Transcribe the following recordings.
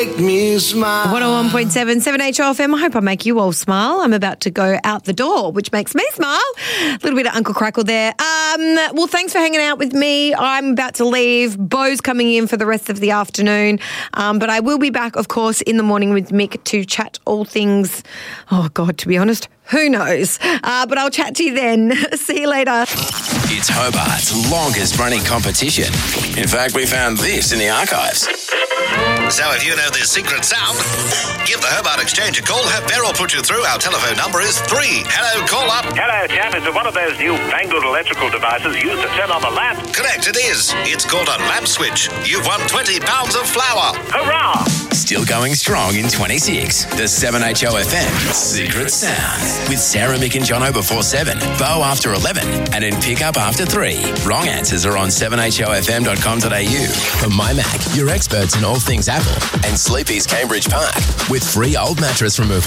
make me smile. 101.7 7HOFM. I hope I make you all smile. I'm about to go out the door, which makes me smile. A little bit of Uncle Crackle there. Well, thanks for hanging out with me. I'm about to leave. Bo's coming in for the rest of the afternoon. But I will be back, of course, in the morning with Mick to chat all things, oh, God, to be honest, who knows? But I'll chat to you then. See you later. It's Hobart's longest running competition. In fact, we found this in the archives. So if you know this secret sound, give the Hobart Exchange a call. Have Beryl put you through. Our telephone number is 3. Hello, call up. Hello, chap. Is it one of those new fangled electrical devices used to turn on the lamp? Correct, it is. It's called a lamp switch. You've won 20 pounds of flour. Hurrah! Still going strong in 26. The 7HOFM Secret Sound. With Sarah, Mick and Jono before 7, Bo after 11, and in pickup after 3. Wrong answers are on 7HOFM.com.au. From MyMac, your experts in all things Apple, and Sleepy's Cambridge Park, with free old mattress removal.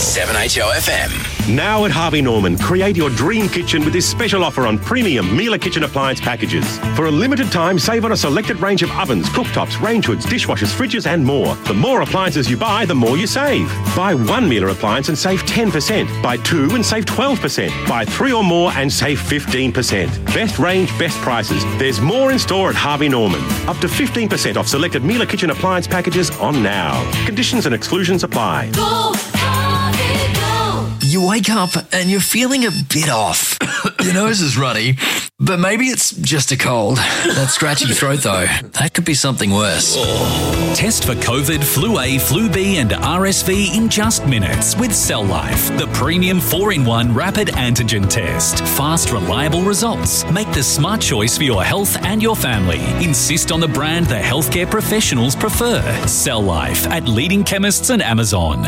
7HOFM. Now at Harvey Norman, create your dream kitchen with this special offer on premium Miele kitchen appliance packages. For a limited time, save on a selected range of ovens, cooktops, range hoods, dishwashers, fridges and more. The more appliances you buy, the more you save. Buy one Miele appliance and save 10%. Buy two and save 12%. Buy 3 or more and save 15%. Best range, best prices. There's more in store at Harvey Norman. Up to 15% off selected Miele kitchen appliance packages on now. Conditions and exclusions apply. Go, Harvey, go. You wake up and you're feeling a bit off. Your nose is runny, but maybe it's just a cold. That scratchy throat, though, that could be something worse. Test for COVID, Flu A, Flu B and RSV in just minutes with Cell Life, the premium 4-in-1 rapid antigen test. Fast, reliable results. Make the smart choice for your health and your family. Insist on the brand the healthcare professionals prefer. Cell Life at leading chemists and Amazon.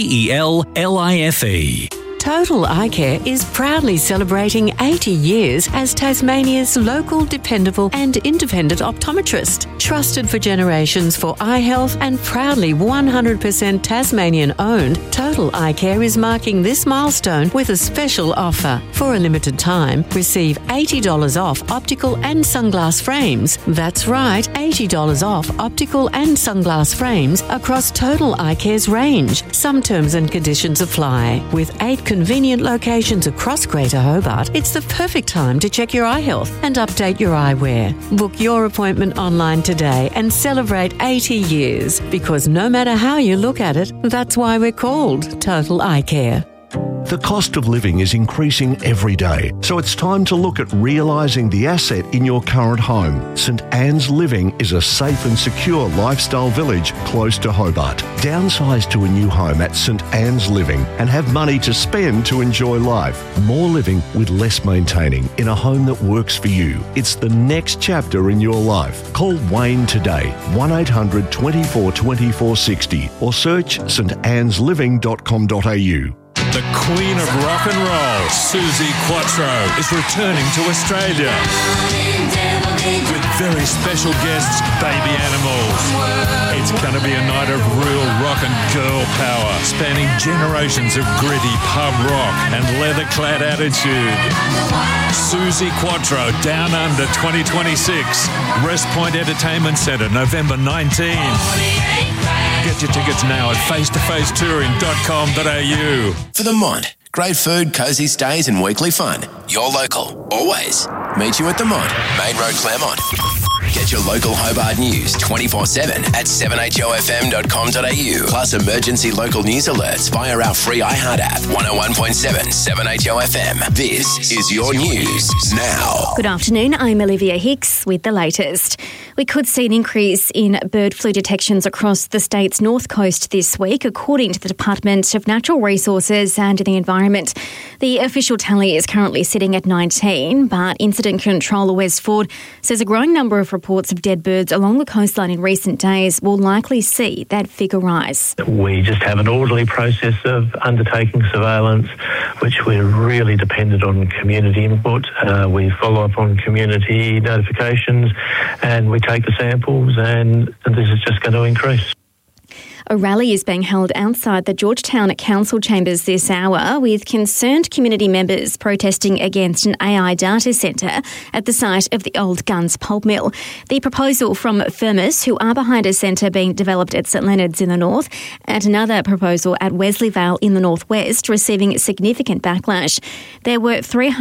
CELLIFE. Total Eye Care is proudly celebrating 80 years as Tasmania's local, dependable and independent optometrist. Trusted for generations for eye health and proudly 100% Tasmanian-owned, Total Eye Care is marking this milestone with a special offer. For a limited time, receive $80 off optical and sunglass frames. That's right, $80 off optical and sunglass frames across Total Eye Care's range. Some terms and conditions apply. With 8 convenient locations across Greater Hobart, it's the perfect time to check your eye health and update your eyewear. Book your appointment online today and celebrate 80 years, because no matter how you look at it, that's why we're called Total Eye Care. The cost of living is increasing every day, so it's time to look at realising the asset in your current home. St Anne's Living is a safe and secure lifestyle village close to Hobart. Downsize to a new home at St Anne's Living and have money to spend to enjoy life. More living with less maintaining in a home that works for you. It's the next chapter in your life. Call Wayne today, 1800 24 24 60, or search stannesliving.com.au. The Queen of Rock and Roll, Suzi Quatro, is returning to Australia with very special guests, Baby Animals. It's going to be a night of real rock and girl power, spanning generations of gritty pub rock and leather-clad attitude. Suzi Quatro, Down Under 2026, Rest Point Entertainment Centre, November 19. Get your tickets now at facetofacetouring.com.au. For the Mont, great food, cosy stays and weekly fun. Your local, always. Meet you at the Mont, Main Road, Claremont. Get your local Hobart news 24/7 at 7HOFM.com.au. Plus emergency local news alerts via our free iHeart app. 101.7 7HOFM. This is your news now. Good afternoon, I'm Olivia Hicks with the latest. We could see an increase in bird flu detections across the state's north coast this week, according to the Department of Natural Resources and the Environment. The official tally is currently sitting at 19, but Incident Controller Wes Ford says a growing number of reports of dead birds along the coastline in recent days will likely see that figure rise. We just have an orderly process of undertaking surveillance, which we're really dependent on community input. We follow up on community notifications and we take the samples, and this is just going to increase. A rally is being held outside the Georgetown Council chambers this hour, with concerned community members protesting against an AI data centre at the site of the old Guns pulp mill. The proposal from Firmus, who are behind a centre being developed at St Leonard's in the north, and another proposal at Wesleyvale in the northwest, receiving significant backlash. There were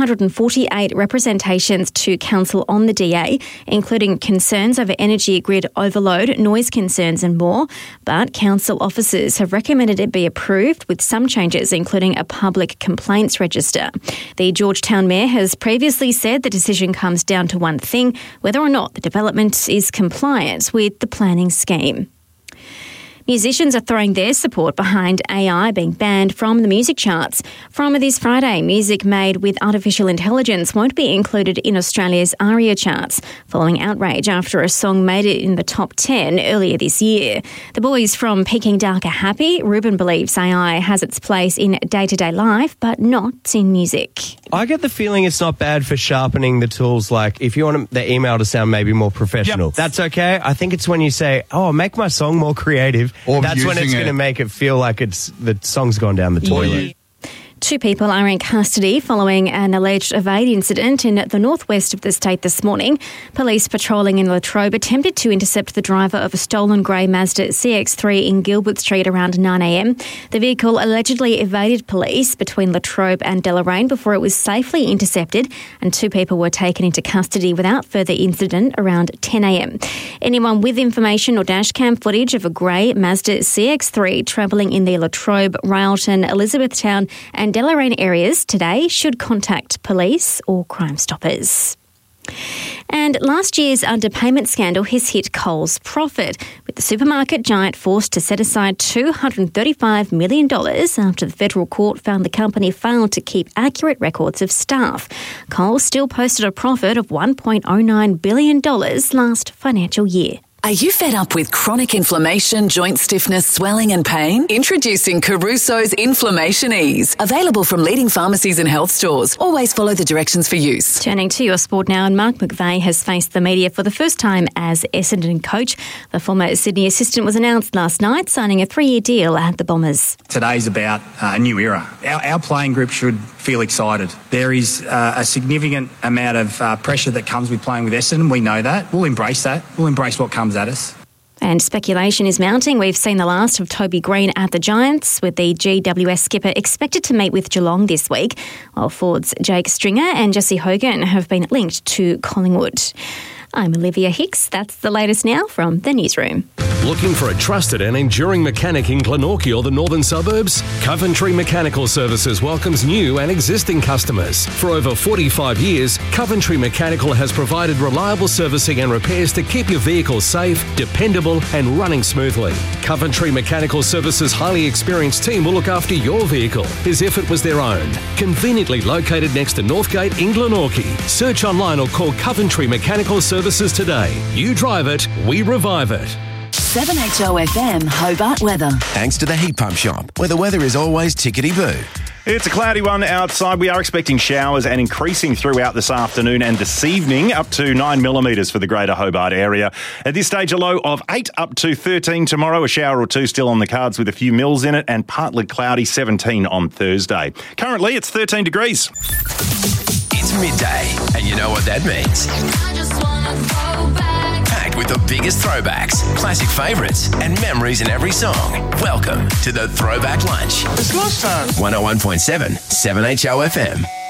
348 representations to Council on the DA, including concerns over energy grid overload, noise concerns and more, but Council officers have recommended it be approved with some changes, including a public complaints register. The Georgetown Mayor has previously said the decision comes down to one thing: whether or not the development is compliant with the planning scheme. Musicians are throwing their support behind AI being banned from the music charts. From this Friday, music made with artificial intelligence won't be included in Australia's ARIA charts, following outrage after a song made it in the top 10 earlier this year. The boys from Peking Duck are happy. Ruben believes AI has its place in day-to-day life, but not in music. I get the feeling it's not bad for sharpening the tools. Like, if you want the email to sound maybe more professional, that's okay. I think it's when you say, make my song more creative. That's when it's going to make it feel like the song's gone down the toilet. 2 people are in custody following an alleged evade incident in the northwest of the state this morning. Police patrolling in Latrobe attempted to intercept the driver of a stolen grey Mazda CX-3 in Gilbert Street around 9 a.m. The vehicle allegedly evaded police between Latrobe and Deloraine before it was safely intercepted, and 2 people were taken into custody without further incident around 10 a.m. Anyone with information or dashcam footage of a grey Mazda CX-3 travelling in the Latrobe, Railton, Elizabethtown and Deloraine areas today should contact police or Crime Stoppers. And last year's underpayment scandal has hit Coles' profit, with the supermarket giant forced to set aside $235 million after the federal court found the company failed to keep accurate records of staff. Coles still posted a profit of $1.09 billion last financial year. Are you fed up with chronic inflammation, joint stiffness, swelling and pain? Introducing Caruso's Inflammation Ease. Available from leading pharmacies and health stores. Always follow the directions for use. Turning to your sport now, and Mark McVeigh has faced the media for the first time as Essendon coach. The former Sydney assistant was announced last night, signing a 3-year deal at the Bombers. Today's about a new era. Our playing group should feel excited. There is a significant amount of pressure that comes with playing with Essendon. We know that. We'll embrace that. We'll embrace what comes at us. And speculation is mounting. We've seen the last of Toby Green at the Giants, with the GWS skipper expected to meet with Geelong this week, while Ford's Jake Stringer and Jesse Hogan have been linked to Collingwood. I'm Olivia Hicks. That's the latest now from the newsroom. Looking for a trusted and enduring mechanic in Glenorchy or the northern suburbs? Coventry Mechanical Services welcomes new and existing customers. For over 45 years, Coventry Mechanical has provided reliable servicing and repairs to keep your vehicle safe, dependable and running smoothly. Coventry Mechanical Services' highly experienced team will look after your vehicle as if it was their own. Conveniently located next to Northgate in Glenorchy. Search online or call Coventry Mechanical Services today. You drive it, we revive it. 7HO FM Hobart weather. Thanks to the Heat Pump Shop, where the weather is always tickety-boo. It's a cloudy one outside. We are expecting showers and increasing throughout this afternoon and this evening, up to 9 millimetres for the greater Hobart area. At this stage, a low of 8 up to 13 tomorrow. A shower or two still on the cards with a few mils in it, and partly cloudy, 17 on Thursday. Currently, it's 13 degrees. It's midday, and you know what that means. Packed with the biggest throwbacks, classic favourites, and memories in every song. Welcome to the Throwback Lunch. It's lunchtime. 101.7 7HO FM.